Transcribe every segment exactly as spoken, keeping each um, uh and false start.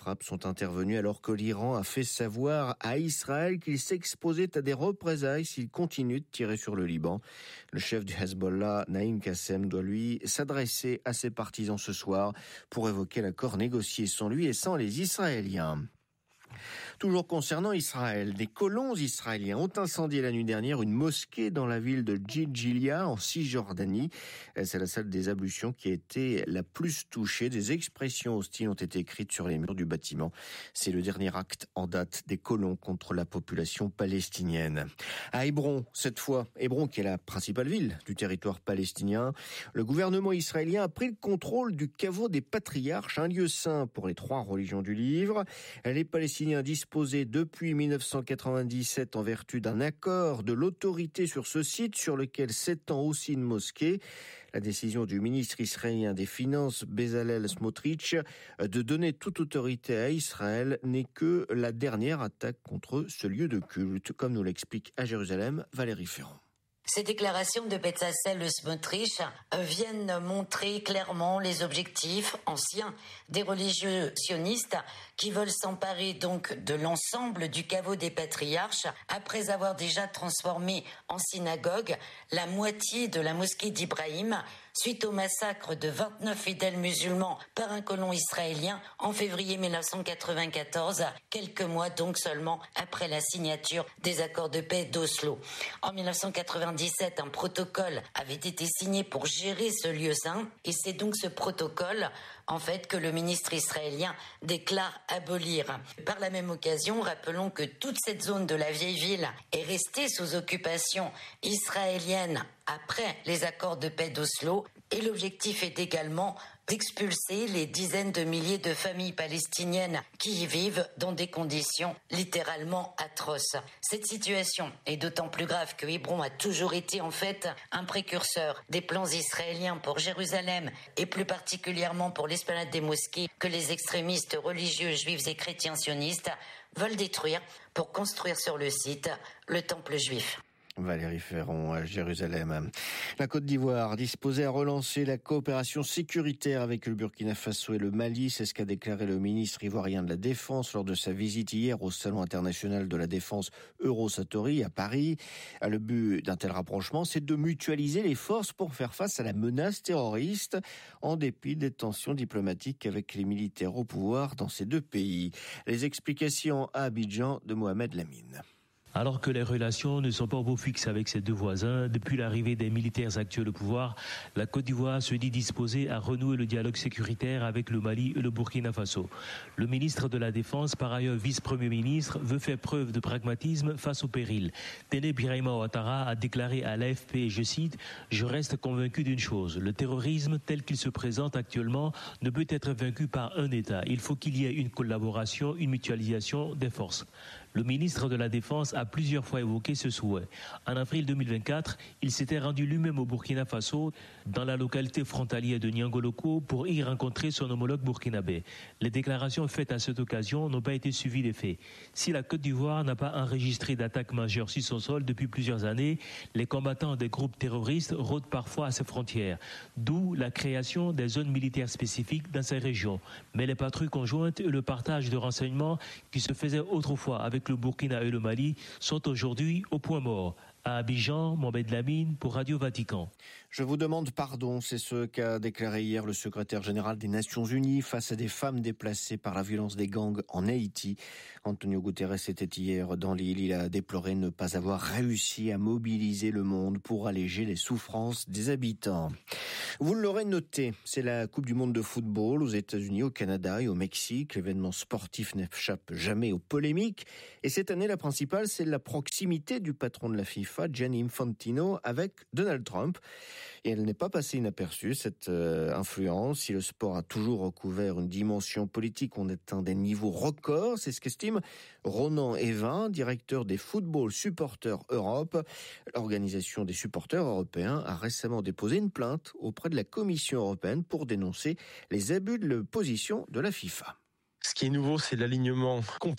frappes sont intervenues alors que l'Iran a fait savoir à Israël qu'il s'exposait à des représailles s'il continue de tirer sur le Liban. Le chef du Hezbollah, Naïm Qassem, doit lui s'adresser à ses partisans ce soir pour évoquer l'accord négocié sans lui et sans les Israéliens. Toujours concernant Israël, des colons israéliens ont incendié la nuit dernière une mosquée dans la ville de Djidjilia en Cisjordanie. C'est la salle des ablutions qui a été la plus touchée. Des expressions hostiles ont été écrites sur les murs du bâtiment. C'est le dernier acte en date des colons contre la population palestinienne. À Hébron, cette fois, Hébron qui est la principale ville du territoire palestinien, le gouvernement israélien a pris le contrôle du caveau des patriarches, un lieu saint pour les trois religions du livre. Les Palestiniens disposaient depuis mille neuf cent quatre-vingt-dix-sept en vertu d'un accord de l'autorité sur ce site sur lequel s'étend aussi une mosquée. La décision du ministre israélien des Finances, Bezalel Smotrich, de donner toute autorité à Israël n'est que la dernière attaque contre ce lieu de culte, comme nous l'explique à Jérusalem Valérie Ferrand. Ces déclarations de Bezalel Smotrich viennent montrer clairement les objectifs anciens des religieux sionistes qui veulent s'emparer donc de l'ensemble du caveau des patriarches après avoir déjà transformé en synagogue la moitié de la mosquée d'Ibrahim suite au massacre de vingt-neuf fidèles musulmans par un colon israélien en février mille neuf cent quatre-vingt-quatorze, quelques mois donc seulement après la signature des accords de paix d'Oslo. En mille neuf cent quatre-vingt-dix-sept, un protocole avait été signé pour gérer ce lieu saint et c'est donc ce protocole en fait que le ministre israélien déclare abolir. Par la même occasion, rappelons que toute cette zone de la vieille ville est restée sous occupation israélienne après les accords de paix d'Oslo et l'objectif est également d'expulser les dizaines de milliers de familles palestiniennes qui y vivent dans des conditions littéralement atroces. Cette situation est d'autant plus grave que Hébron a toujours été en fait un précurseur des plans israéliens pour Jérusalem et plus particulièrement pour l'esplanade des mosquées que les extrémistes religieux juifs et chrétiens sionistes veulent détruire pour construire sur le site le temple juif. Valérie Ferron à Jérusalem. La Côte d'Ivoire disposée à relancer la coopération sécuritaire avec le Burkina Faso et le Mali, c'est ce qu'a déclaré le ministre ivoirien de la Défense lors de sa visite hier au Salon international de la défense Eurosatory à Paris. Le but d'un tel rapprochement, c'est de mutualiser les forces pour faire face à la menace terroriste en dépit des tensions diplomatiques avec les militaires au pouvoir dans ces deux pays. Les explications à Abidjan de Mohamed Lamine. Alors que les relations ne sont pas au beau fixe avec ses deux voisins, depuis l'arrivée des militaires actuels au pouvoir, la Côte d'Ivoire se dit disposée à renouer le dialogue sécuritaire avec le Mali et le Burkina Faso. Le ministre de la Défense, par ailleurs vice-premier ministre, veut faire preuve de pragmatisme face au péril. Téné Birahima Ouattara a déclaré à l'A F P, je cite, « Je reste convaincu d'une chose, le terrorisme tel qu'il se présente actuellement ne peut être vaincu par un État. Il faut qu'il y ait une collaboration, une mutualisation des forces. » Le ministre de la Défense a plusieurs fois évoqué ce souhait. En avril deux mille vingt-quatre, il s'était rendu lui-même au Burkina Faso, dans la localité frontalière de Niangoloko, pour y rencontrer son homologue burkinabé. Les déclarations faites à cette occasion n'ont pas été suivies des faits. Si la Côte d'Ivoire n'a pas enregistré d'attaque majeure sur son sol depuis plusieurs années, les combattants des groupes terroristes rôdent parfois à ses frontières, d'où la création des zones militaires spécifiques dans ces régions. Mais les patrouilles conjointes et le partage de renseignements qui se faisaient autrefois avec le Burkina et le Mali sont aujourd'hui au point mort. À Abidjan, Mohamed Lamine pour Radio Vatican. Je vous demande pardon, c'est ce qu'a déclaré hier le secrétaire général des Nations Unies face à des femmes déplacées par la violence des gangs en Haïti. Antonio Guterres était hier dans l'île. Il a déploré ne pas avoir réussi à mobiliser le monde pour alléger les souffrances des habitants. Vous l'aurez noté, c'est la Coupe du monde de football aux États-Unis, au Canada et au Mexique. L'événement sportif n'échappe jamais aux polémiques. Et cette année, la principale, c'est la proximité du patron de la FIFA, Gianni Infantino, avec Donald Trump. Et elle n'est pas passée inaperçue, cette euh, influence. Si le sport a toujours recouvert une dimension politique, on atteint des niveaux records. C'est ce qu'estime Ronan Evin, directeur des Football Supporters Europe. L'organisation des supporters européens a récemment déposé une plainte auprès de la Commission européenne pour dénoncer les abus de position de la FIFA. Ce qui est nouveau, c'est l'alignement complet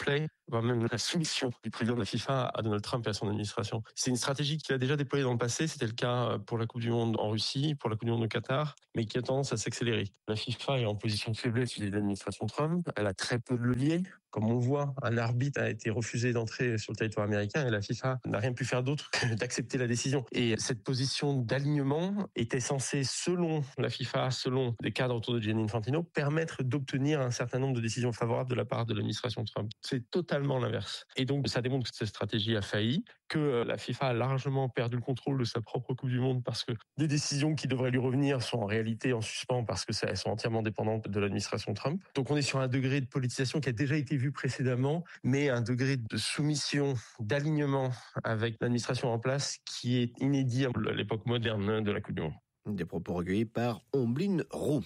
voire même la soumission du président de la FIFA à Donald Trump et à son administration. C'est une stratégie qu'il a déjà déployée dans le passé. C'était le cas pour la Coupe du Monde en Russie, pour la Coupe du Monde au Qatar, mais qui a tendance à s'accélérer. La FIFA est en position de faiblesse vis-à-vis de l'administration Trump. Elle a très peu de leviers. Comme on voit, un arbitre a été refusé d'entrer sur le territoire américain et la FIFA n'a rien pu faire d'autre que d'accepter la décision. Et cette position d'alignement était censée, selon la FIFA, selon les cadres autour de Gianni Infantino, permettre d'obtenir un certain nombre de décisions favorables de la part de l'administration Trump. C'est totalement l'inverse. Et donc, ça démontre que cette stratégie a failli, que la FIFA a largement perdu le contrôle de sa propre Coupe du Monde parce que des décisions qui devraient lui revenir sont en réalité en suspens parce que elles sont entièrement dépendantes de l'administration Trump. Donc, on est sur un degré de politisation qui a déjà été vu précédemment, mais un degré de soumission, d'alignement avec l'administration en place qui est inédit à l'époque moderne de la Coupe du Monde. Des propos recueillis par Omblin Roux.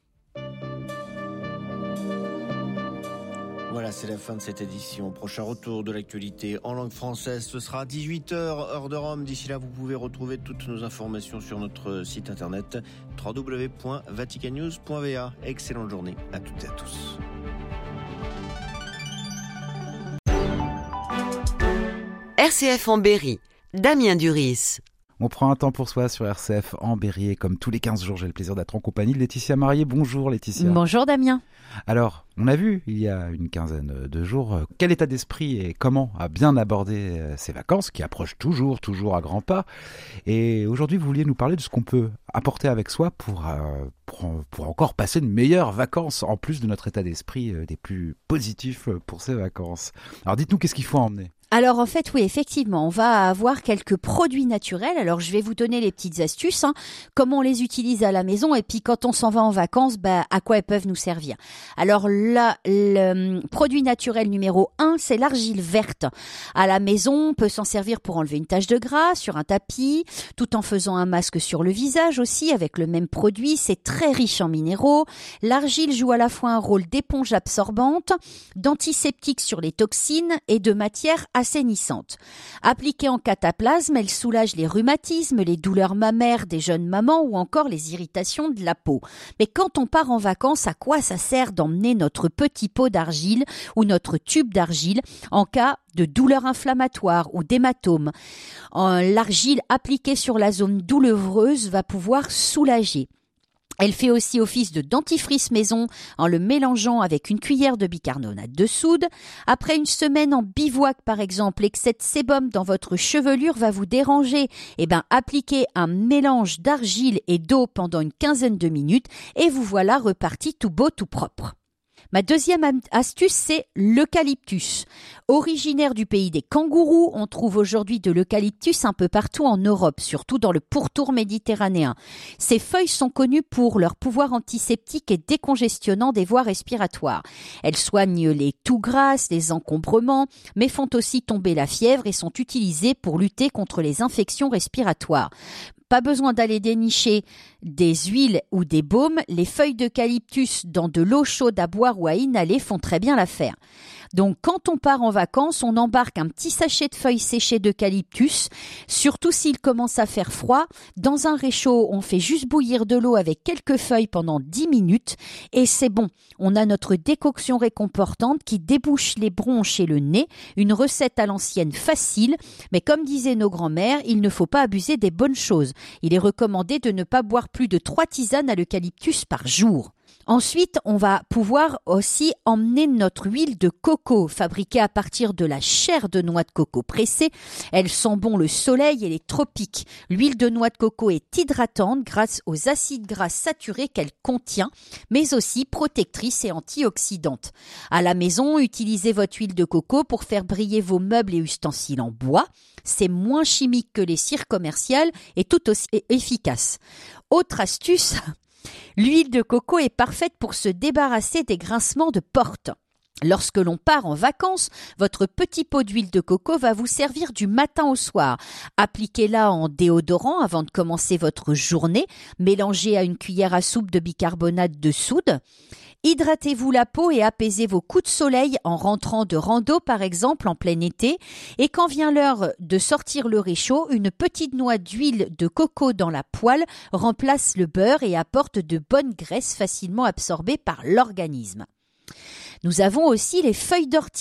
Voilà, c'est la fin de cette édition. Prochain retour de l'actualité en langue française, ce sera à dix-huit heures, heure de Rome. D'ici là, vous pouvez retrouver toutes nos informations sur notre site internet w w w point vatican news point v a. Excellente journée à toutes et à tous. R C F en Berry, Damien Duris. On prend un temps pour soi sur R C F en Berry et comme tous les quinze jours, j'ai le plaisir d'être en compagnie de Laetitia Marié. Bonjour Laetitia. Bonjour Damien. Alors, on a vu il y a une quinzaine de jours quel état d'esprit et comment a bien abordé ces vacances qui approchent toujours, toujours à grands pas. Et aujourd'hui, vous vouliez nous parler de ce qu'on peut apporter avec soi pour, euh, pour, pour encore passer de meilleures vacances en plus de notre état d'esprit euh, des plus positifs pour ces vacances. Alors dites-nous, qu'est-ce qu'il faut emmener ? Alors en fait, oui, effectivement, on va avoir quelques produits naturels. Alors je vais vous donner les petites astuces, hein, comment on les utilise à la maison et puis quand on s'en va en vacances, bah, à quoi elles peuvent nous servir. Alors là, le produit naturel numéro un, c'est l'argile verte. À la maison, on peut s'en servir pour enlever une tache de gras sur un tapis, tout en faisant un masque sur le visage aussi avec le même produit. C'est très riche en minéraux. L'argile joue à la fois un rôle d'éponge absorbante, d'antiseptique sur les toxines et de matière assainissante. Appliquée en cataplasme, elle soulage les rhumatismes, les douleurs mammaires des jeunes mamans ou encore les irritations de la peau. Mais quand on part en vacances, à quoi ça sert d'emmener notre petit pot d'argile ou notre tube d'argile en cas de douleur inflammatoire ou d'hématome? L'argile appliquée sur la zone douloureuse va pouvoir soulager. Elle fait aussi office de dentifrice maison en le mélangeant avec une cuillère de bicarbonate de soude. Après une semaine en bivouac par exemple et que cette sébum dans votre chevelure va vous déranger, eh ben appliquez un mélange d'argile et d'eau pendant une quinzaine de minutes et vous voilà reparti tout beau tout propre. Ma deuxième astuce, c'est l'eucalyptus. Originaire du pays des kangourous, on trouve aujourd'hui de l'eucalyptus un peu partout en Europe, surtout dans le pourtour méditerranéen. Ces feuilles sont connues pour leur pouvoir antiseptique et décongestionnant des voies respiratoires. Elles soignent les toux grasses, les encombrements, mais font aussi tomber la fièvre et sont utilisées pour lutter contre les infections respiratoires. Pas besoin d'aller dénicher des huiles ou des baumes, les feuilles d'eucalyptus dans de l'eau chaude à boire ou à inhaler font très bien l'affaire. Donc quand on part en vacances, on embarque un petit sachet de feuilles séchées d'eucalyptus, surtout s'il commence à faire froid. Dans un réchaud, on fait juste bouillir de l'eau avec quelques feuilles pendant dix minutes et c'est bon. On a notre décoction réconfortante qui débouche les bronches et le nez, une recette à l'ancienne facile, mais comme disaient nos grands-mères, il ne faut pas abuser des bonnes choses. Il est recommandé de ne pas boire plus de trois tisanes à l'eucalyptus par jour. Ensuite, on va pouvoir aussi emmener notre huile de coco, fabriquée à partir de la chair de noix de coco pressée. Elle sent bon le soleil et les tropiques. L'huile de noix de coco est hydratante grâce aux acides gras saturés qu'elle contient, mais aussi protectrice et antioxydante. À la maison, utilisez votre huile de coco pour faire briller vos meubles et ustensiles en bois. C'est moins chimique que les cires commerciales et tout aussi efficace. Autre astuce, l'huile de coco est parfaite pour se débarrasser des grincements de porte. Lorsque l'on part en vacances, votre petit pot d'huile de coco va vous servir du matin au soir. Appliquez-la en déodorant avant de commencer votre journée. Mélangez à une cuillère à soupe de bicarbonate de soude. Hydratez-vous la peau et apaisez vos coups de soleil en rentrant de rando par exemple en plein été. Et quand vient l'heure de sortir le réchaud, une petite noix d'huile de coco dans la poêle remplace le beurre et apporte de bonnes graisses facilement absorbées par l'organisme. Nous avons aussi les feuilles d'ortie.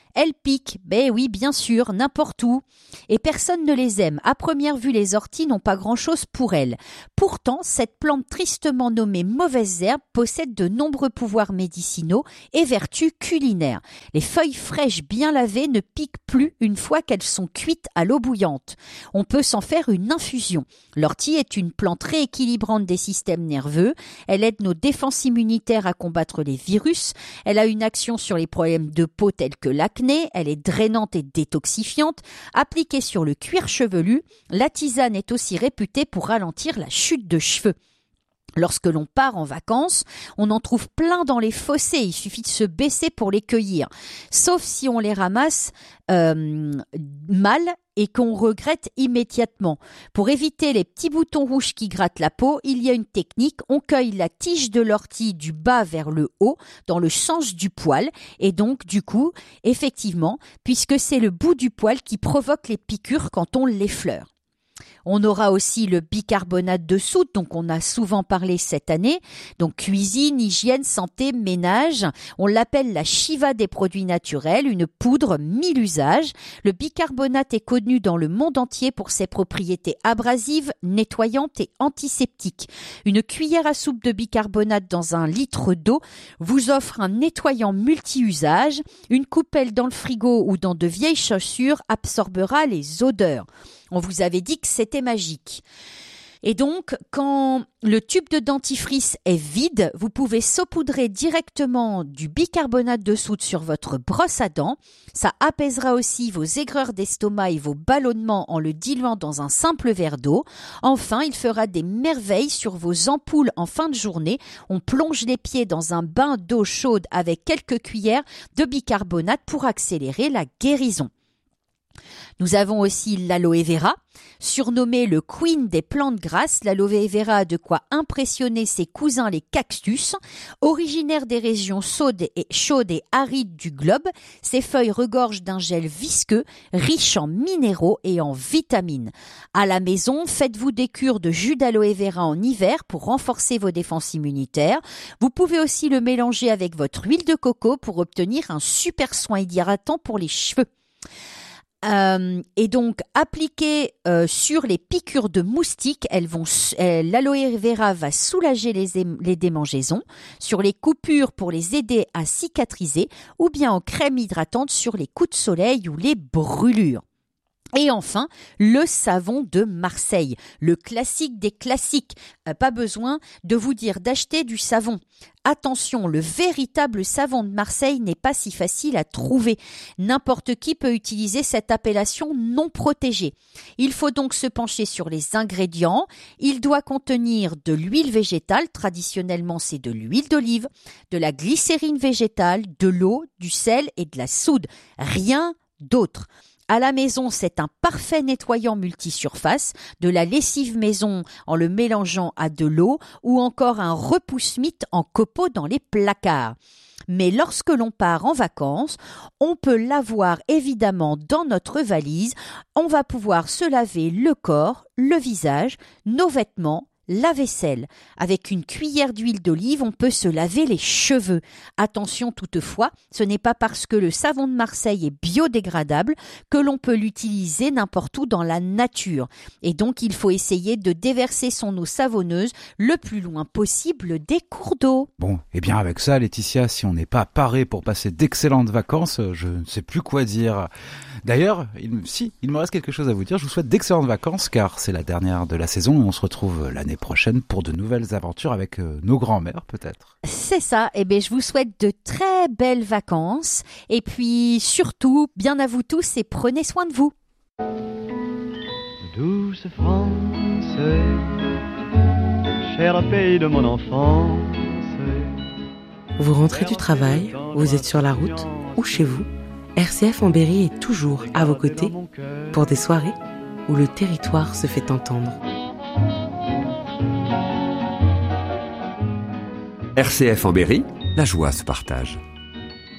Elles piquent, ben oui, bien sûr, n'importe où. Et personne ne les aime. À première vue, les orties n'ont pas grand-chose pour elles. Pourtant, cette plante tristement nommée mauvaise herbe possède de nombreux pouvoirs médicinaux et vertus culinaires. Les feuilles fraîches bien lavées ne piquent plus une fois qu'elles sont cuites à l'eau bouillante. On peut s'en faire une infusion. L'ortie est une plante rééquilibrante des systèmes nerveux. Elle aide nos défenses immunitaires à combattre les virus. Elle a une action sur les problèmes de peau tels que l'acné. Elle est drainante et détoxifiante. Appliquée sur le cuir chevelu, la tisane est aussi réputée pour ralentir la chute de cheveux. Lorsque l'on part en vacances, on en trouve plein dans les fossés, il suffit de se baisser pour les cueillir. Sauf si on les ramasse euh, mal et qu'on regrette immédiatement. Pour éviter les petits boutons rouges qui grattent la peau, il y a une technique, on cueille la tige de l'ortie du bas vers le haut, dans le sens du poil, et donc du coup, effectivement, puisque c'est le bout du poil qui provoque les piqûres quand on l'effleure. On aura aussi le bicarbonate de soude, donc on a souvent parlé cette année. Donc cuisine, hygiène, santé, ménage. On l'appelle la Shiva des produits naturels, une poudre mille usages. Le bicarbonate est connu dans le monde entier pour ses propriétés abrasives, nettoyantes et antiseptiques. Une cuillère à soupe de bicarbonate dans un litre d'eau vous offre un nettoyant multi-usage. Une coupelle dans le frigo ou dans de vieilles chaussures absorbera les odeurs. On vous avait dit que c'était magique. Et donc, quand le tube de dentifrice est vide, vous pouvez saupoudrer directement du bicarbonate de soude sur votre brosse à dents. Ça apaisera aussi vos aigreurs d'estomac et vos ballonnements en le diluant dans un simple verre d'eau. Enfin, il fera des merveilles sur vos ampoules en fin de journée. On plonge les pieds dans un bain d'eau chaude avec quelques cuillères de bicarbonate pour accélérer la guérison. Nous avons aussi l'aloe vera, surnommé le queen des plantes grasses. L'aloe vera a de quoi impressionner ses cousins les cactus. Originaire des régions chaudes et, chaudes et arides du globe, ses feuilles regorgent d'un gel visqueux, riche en minéraux et en vitamines. À la maison, faites-vous des cures de jus d'aloe vera en hiver pour renforcer vos défenses immunitaires. Vous pouvez aussi le mélanger avec votre huile de coco pour obtenir un super soin hydratant pour les cheveux. Euh, et donc appliquées euh, sur les piqûres de moustiques, elles vont, euh, l'aloe vera va soulager les, les démangeaisons, sur les coupures pour les aider à cicatriser, ou bien en crème hydratante sur les coups de soleil ou les brûlures. Et enfin, le savon de Marseille, le classique des classiques. Euh, pas besoin de vous dire d'acheter du savon. Attention, le véritable savon de Marseille n'est pas si facile à trouver. N'importe qui peut utiliser cette appellation non protégée. Il faut donc se pencher sur les ingrédients. Il doit contenir de l'huile végétale, traditionnellement c'est de l'huile d'olive, de la glycérine végétale, de l'eau, du sel et de la soude. Rien d'autre. À la maison, c'est un parfait nettoyant multisurface, de la lessive maison en le mélangeant à de l'eau ou encore un repousse-mite en copeaux dans les placards. Mais lorsque l'on part en vacances, on peut l'avoir évidemment dans notre valise. On va pouvoir se laver le corps, le visage, nos vêtements, la vaisselle. Avec une cuillère d'huile d'olive, on peut se laver les cheveux. Attention toutefois, ce n'est pas parce que le savon de Marseille est biodégradable que l'on peut l'utiliser n'importe où dans la nature. Et donc, il faut essayer de déverser son eau savonneuse le plus loin possible des cours d'eau. Bon, et bien avec ça, Laetitia, si on n'est pas paré pour passer d'excellentes vacances, je ne sais plus quoi dire. D'ailleurs, il, si, il me reste quelque chose à vous dire. Je vous souhaite d'excellentes vacances car c'est la dernière de la saison et on se retrouve l'année prochaine pour de nouvelles aventures avec euh, nos grands-mères peut-être. C'est ça. Eh bien, je vous souhaite de très belles vacances et puis surtout, bien à vous tous et prenez soin de vous. Douce France, cher pays de mon enfance. Vous rentrez du travail, vous êtes sur la route ou chez vous. R C F en Berry est toujours à vos côtés pour des soirées où le territoire se fait entendre. R C F en Berry, la joie se partage.